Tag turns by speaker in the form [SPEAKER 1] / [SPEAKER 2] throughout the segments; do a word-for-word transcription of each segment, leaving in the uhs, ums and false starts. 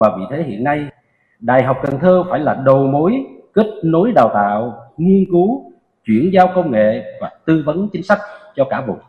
[SPEAKER 1] Và vì thế hiện nay, Đại học Cần Thơ phải là đầu mối kết nối đào tạo, nghiên cứu, chuyển giao công nghệ và tư vấn chính sách cho cả vùng.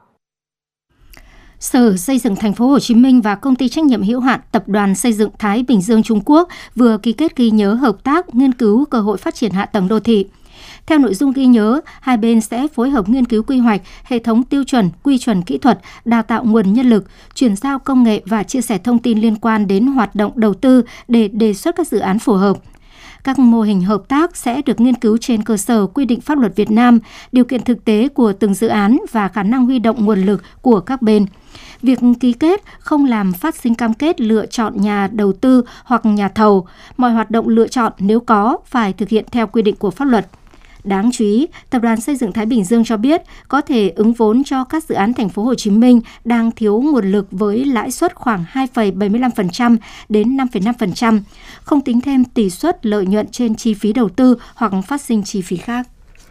[SPEAKER 2] Sở Xây dựng Thành phố Hồ Chí Minh và Công ty trách nhiệm hữu hạn Tập đoàn Xây dựng Thái Bình Dương Trung Quốc vừa ký kết ghi nhớ hợp tác nghiên cứu cơ hội phát triển hạ tầng đô thị. Theo nội dung ghi nhớ, hai bên sẽ phối hợp nghiên cứu quy hoạch, hệ thống tiêu chuẩn, quy chuẩn kỹ thuật, đào tạo nguồn nhân lực, chuyển giao công nghệ và chia sẻ thông tin liên quan đến hoạt động đầu tư để đề xuất các dự án phù hợp. Các mô hình hợp tác sẽ được nghiên cứu trên cơ sở quy định pháp luật Việt Nam, điều kiện thực tế của từng dự án và khả năng huy động nguồn lực của các bên. Việc ký kết không làm phát sinh cam kết lựa chọn nhà đầu tư hoặc nhà thầu. Mọi hoạt động lựa chọn nếu có phải thực hiện theo quy định của pháp luật. Đáng chú ý, Tập đoàn Xây dựng Thái Bình Dương cho biết có thể ứng vốn cho các dự án Thành phố Hồ Chí Minh đang thiếu nguồn lực với lãi suất khoảng hai phẩy bảy mươi lăm phần trăm đến năm phẩy năm phần trăm, không tính thêm tỷ suất lợi nhuận trên chi phí đầu tư hoặc phát sinh chi phí khác.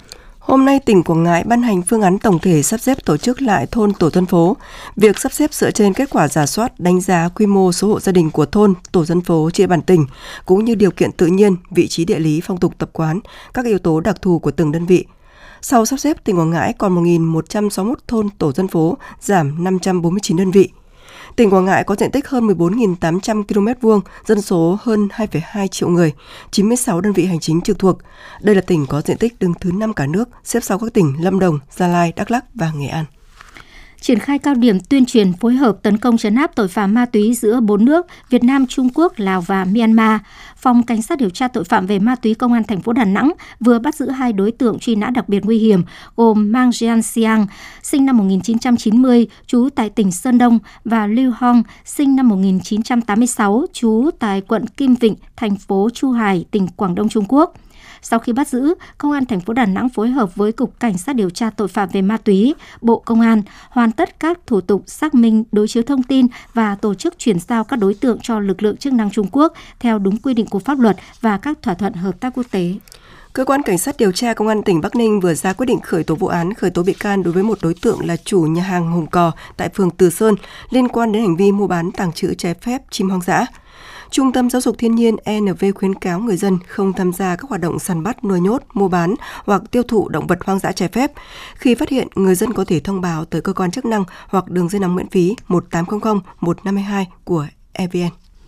[SPEAKER 3] Hôm nay, tỉnh Quảng Ngãi ban hành phương án tổng thể sắp xếp tổ chức lại thôn tổ dân phố. Việc sắp xếp dựa trên kết quả rà soát, đánh giá quy mô số hộ gia đình của thôn, tổ dân phố trên địa bàn tỉnh, cũng như điều kiện tự nhiên, vị trí địa lý, phong tục tập quán, các yếu tố đặc thù của từng đơn vị. Sau sắp xếp, tỉnh Quảng Ngãi còn một nghìn một trăm sáu mươi mốt thôn tổ dân phố, giảm năm trăm bốn mươi chín đơn vị. Tỉnh Quảng Ngãi có diện tích hơn mười bốn nghìn tám trăm ki lô mét vuông, dân số hơn hai phẩy hai triệu người, chín mươi sáu đơn vị hành chính trực thuộc. Đây là tỉnh có diện tích đứng thứ năm cả nước, xếp sau các tỉnh Lâm Đồng, Gia Lai, Đắk Lắk và Nghệ An.
[SPEAKER 2] Triển khai cao điểm tuyên truyền phối hợp tấn công trấn áp tội phạm ma túy giữa bốn nước Việt Nam, Trung Quốc, Lào và Myanmar. Phòng Cảnh sát điều tra tội phạm về ma túy Công an thành phố Đà Nẵng vừa bắt giữ hai đối tượng truy nã đặc biệt nguy hiểm gồm Mang Jian Xiang, sinh năm một nghìn chín trăm chín mươi, trú tại tỉnh Sơn Đông và Lưu Hong, sinh năm một nghìn chín trăm tám mươi sáu, trú tại quận Kim Vịnh, thành phố Chu Hải, tỉnh Quảng Đông, Trung Quốc. Sau khi bắt giữ, Công an thành phố Đà Nẵng phối hợp với Cục Cảnh sát điều tra tội phạm về ma túy, Bộ Công an hoàn tất các thủ tục xác minh, đối chiếu thông tin và tổ chức chuyển giao các đối tượng cho lực lượng chức năng Trung Quốc theo đúng quy định của pháp luật và các thỏa thuận hợp tác quốc tế.
[SPEAKER 3] Cơ quan Cảnh sát điều tra Công an tỉnh Bắc Ninh vừa ra quyết định khởi tố vụ án, khởi tố bị can đối với một đối tượng là chủ nhà hàng Hùng Cò tại phường Từ Sơn liên quan đến hành vi mua bán tàng trữ trái phép chim hoang dã. Trung tâm Giáo dục Thiên nhiên E N V khuyến cáo người dân không tham gia các hoạt động săn bắt, nuôi nhốt, mua bán hoặc tiêu thụ động vật hoang dã trái phép. Khi phát hiện, người dân có thể thông báo tới cơ quan chức năng hoặc đường dây nóng miễn phí một tám không không một năm hai của E V N.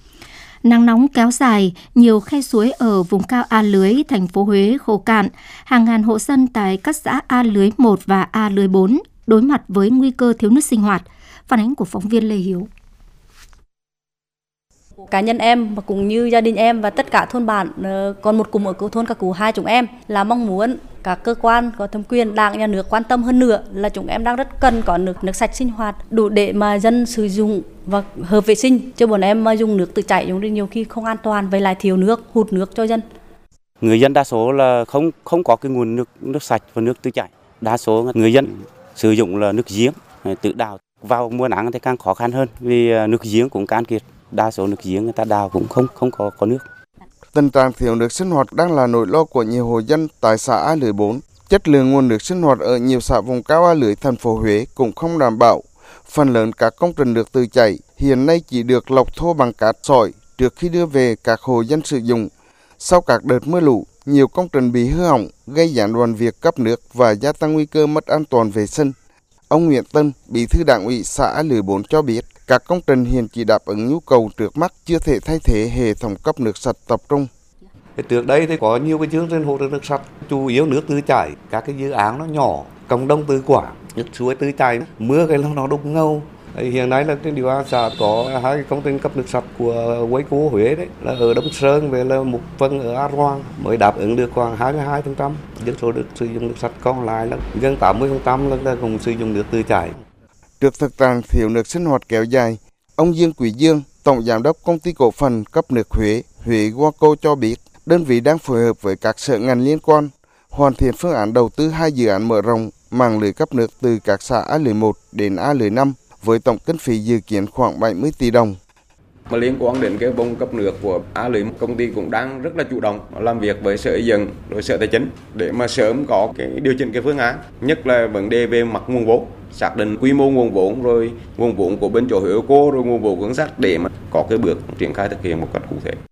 [SPEAKER 2] Nắng nóng kéo dài, nhiều khe suối ở vùng cao A Lưới, thành phố Huế khô cạn. Hàng ngàn hộ dân tại các xã A Lưới một và A Lưới bốn đối mặt với nguy cơ thiếu nước sinh hoạt. Phản ánh của phóng viên Lê Hiếu.
[SPEAKER 4] Cá nhân em và cũng như gia đình em và tất cả thôn bản, còn một cụm ở thôn Cà Cú hai chúng em là mong muốn các cơ quan có thẩm quyền, Đảng, Nhà nước quan tâm hơn nữa là chúng em đang rất cần có nước nước sạch sinh hoạt đủ để mà dân sử dụng và hợp vệ sinh, chứ bọn em mà dùng nước tự chảy dùng đi nhiều khi không an toàn, vậy lại thiếu nước, hụt nước cho dân.
[SPEAKER 5] Người dân đa số là không không có cái nguồn nước nước sạch và nước tự chảy, đa số người dân sử dụng là nước giếng tự đào. Vào mùa nắng thì càng khó khăn hơn vì nước giếng cũng cạn kiệt. Đa số nước giếng người ta đào cũng không không có có nước.
[SPEAKER 6] Tình trạng thiếu nước sinh hoạt đang là nỗi lo của nhiều hộ dân tại xã A Lưới bốn. Chất lượng nguồn nước sinh hoạt ở nhiều xã vùng cao A Lưới, thành phố Huế cũng không đảm bảo. Phần lớn các công trình nước tự chảy hiện nay chỉ được lọc thô bằng cát sỏi trước khi đưa về các hộ dân sử dụng. Sau các đợt mưa lũ, nhiều công trình bị hư hỏng, gây gián đoạn việc cấp nước và gia tăng nguy cơ mất an toàn vệ sinh. Ông Nguyễn Tân, Bí thư Đảng ủy xã A Lưới bốn cho biết, các công trình hiện chỉ đáp ứng nhu cầu trước mắt, chưa thể thay thế hệ thống cấp nước sạch tập trung.
[SPEAKER 7] Trước đây thì có nhiều cái chương trình hỗ trợ nước sạch, chủ yếu nước tự chảy, các cái dự án nó nhỏ, cộng đồng tự quản, nước suối tự chảy, mưa cái nó đục ngầu. Hiện nay là trên địa bàn xã có hai cái công trình cấp nước sạch của Quế Cú Huế đấy, là ở Đông Sơn về là một phần ở An Hoàng mới đáp ứng được khoảng hai mươi hai phần trăm dân số được sử dụng nước sạch, còn lại là gần tám mươi phần trăm là cùng sử dụng nước tự chảy.
[SPEAKER 6] Trước thực trạng thiếu nước sinh hoạt kéo dài, ông Dương Quý Dương, Tổng Giám đốc Công ty Cổ phần Cấp nước Huế, Huế Waco cho biết, đơn vị đang phối hợp với các sở ngành liên quan, hoàn thiện phương án đầu tư hai dự án mở rộng mạng lưới cấp nước từ các xã A Lưới một đến A Lưới năm, với tổng kinh phí dự kiến khoảng bảy mươi tỷ đồng.
[SPEAKER 8] Mà liên quan đến cái vùng cấp nước của A Lưới, công ty cũng đang rất là chủ động làm việc với Sở Xây dựng, rồi Sở Tài chính để mà sớm có cái điều chỉnh cái phương án, nhất là vấn đề về mặt nguồn vốn. xác định quy mô nguồn vốn, rồi nguồn vốn của bên chỗ Hueco, rồi nguồn vốn của ngân sách để mà có cái bước triển khai thực hiện một cách cụ thể.